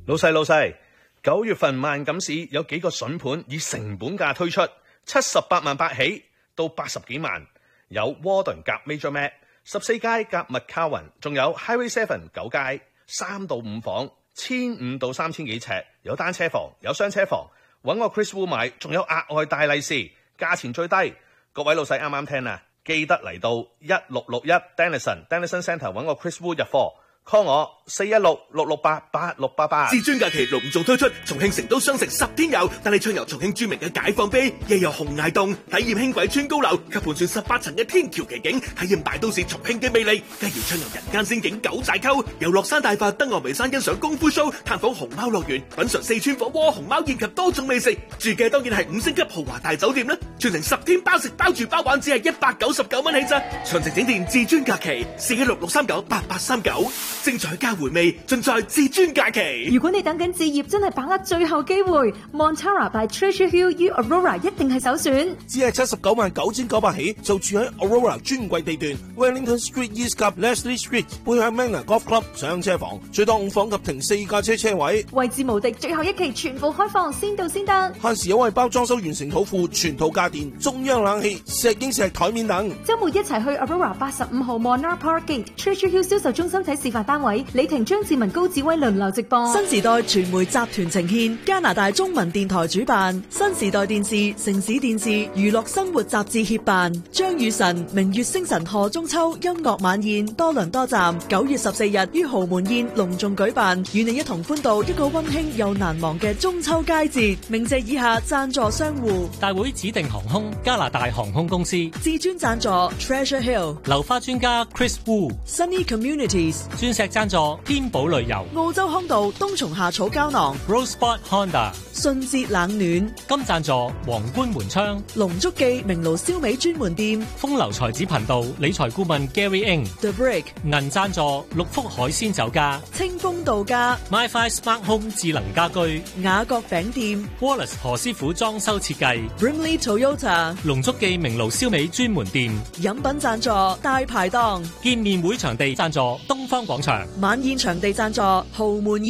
老細，9月份萬錦市有幾個筍盤以成本價推出，78萬8起到80幾萬，有窩頓夾 Major Mac、14街夾 McCowan， 仲有 Highway 7 9街3到5房，1500到3000幾尺，有單車房，有雙車房，揾我 Chris Wu 買，仲有額外大利是，價錢最低。各位老細啱啱聽啊，記得嚟到1661 Denison Centre 揾我 Chris Wu 入貨。call 我416-668-8688。 至尊假期隆重推出，重慶成都雙城10天遊，帶你暢遊重慶著名嘅解放碑，夜遊紅崖洞，體驗輕軌穿高樓及盤旋18層嘅天橋奇景，體驗大都市重慶嘅魅力。繼而暢遊人間仙境九寨溝，遊樂山大佛、登峨眉山欣賞功夫 show， 探訪熊貓樂園，品嘗四川火鍋、熊貓宴及多種美食。住嘅當然係5星級豪華大酒店啦，全程10天包食包住包玩，只係199蚊起咋。詳情請電至尊假期416-639-8839。精彩加回味，盡在至尊假期。 如果你等緊置業，真係把握最後機會。Montara by Treasure Hill U Aurora 一定係首選。 只係799900起，就住喺 Aurora 專櫃地段 Wellington Street East 及 Leslie Street， 背向 Manor Golf Club 上車房，最多5房及停4架車位。 位置無敵，最後一期全部開放，先到先得。 限時優惠包裝修完成好付，全套家電、中央冷氣、石英石台面等。 週末一齊去 Aurora 85號 Monarch Park Gate Treasure Hill 銷售中心睇示範單位，李婷、張志文、高志威輪流直播。 新時代傳媒集團呈獻，加拿大中文電台主辦，新時代電視、城市電視、娛樂生活雜誌協辦，張雨晨、明月星辰賀中秋音樂晚宴多倫多站9月14日於豪門宴隆重舉辦，與你一同歡度一個溫馨又難忘嘅中秋佳節。鳴謝以下贊助商戶： 大會指定航空加拿大航空公司， 至尊贊助 Treasure Hill， 流花專家 Chris Wu， Sunny Communities， 鑽石贊助天寶旅遊， 澳洲康道冬蟲夏草膠囊 Roseport Honda， 順節冷暖， 金贊助皇冠門窗， 龍足記明爐燒味專門店， 風流才子頻道理財顧問 Gary Ng， The Brick， 銀贊助六福海鮮酒家， 清風度假 MyFi Smart Home 智能家居， 雅閣餅店 Wallace 何師傅裝修設計， Brimley Toyota， 龍足記明爐燒味專門店， 飲品贊助大排檔， 見面會場地贊助東方廣場， 晚宴場地贊助豪門宴。